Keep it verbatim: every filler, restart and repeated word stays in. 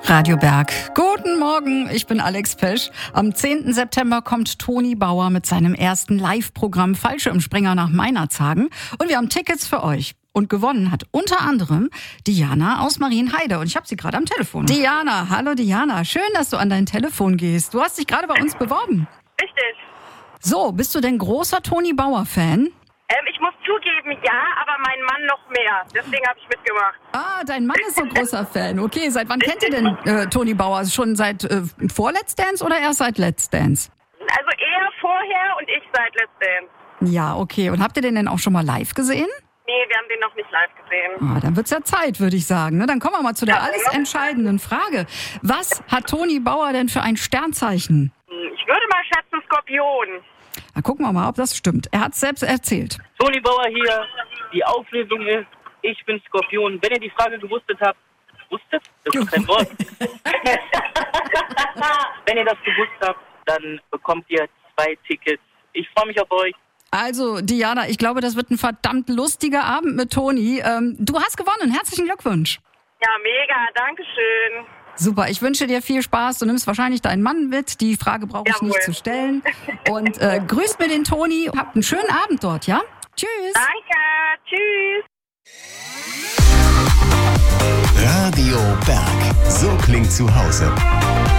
Radio Berg. Guten Morgen, ich bin Alex Pesch. Am zehnten September kommt Toni Bauer mit seinem ersten Live-Programm Fallschirmspringer nach Meinerzhagen. Und wir haben Tickets für euch. Und gewonnen hat unter anderem Diana aus Marienheide. Und ich habe sie gerade am Telefon. Diana, hallo Diana. Schön, dass du an dein Telefon gehst. Du hast dich gerade bei uns beworben. Richtig. So, bist du denn großer Toni Bauer-Fan? Ähm, ich muss zugeben, ja, aber mein Mann noch mehr. Deswegen habe ich mitgemacht. Ah, dein Mann ist so großer Fan. Okay, seit wann kennt ihr denn äh, Toni Bauer? Schon seit äh, vor Let's Dance oder erst seit Let's Dance? Also eher vorher und ich seit Let's Dance. Ja, okay. Und habt ihr den denn auch schon mal live gesehen? Nee, wir haben den noch nicht live gesehen. Ah, dann wird's ja Zeit, würde ich sagen. Ne? Dann kommen wir mal zu der Ja, alles entscheidenden Frage. Was hat Toni Bauer denn für ein Sternzeichen? Ich würde mal schätzen Skorpion. Na, gucken wir mal, ob das stimmt. Er hat's selbst erzählt. Toni Bauer hier. Die Auflösung ist, ich bin Skorpion. Wenn ihr die Frage gewusstet habt, wusstet? Das ist kein Wort. Wenn ihr das gewusst habt, dann bekommt ihr zwei Tickets. Ich freue mich auf euch. Also, Diana, ich glaube, das wird ein verdammt lustiger Abend mit Toni. Ähm, du hast gewonnen. Herzlichen Glückwunsch. Ja, mega. Dankeschön. Super, ich wünsche dir viel Spaß. Du nimmst wahrscheinlich deinen Mann mit. Die Frage brauche ich Jawohl. nicht zu stellen. Und äh, grüßt mir den Toni. Habt einen schönen Abend dort, ja? Tschüss. Danke. Tschüss. Radio Berg. So klingt zu Hause.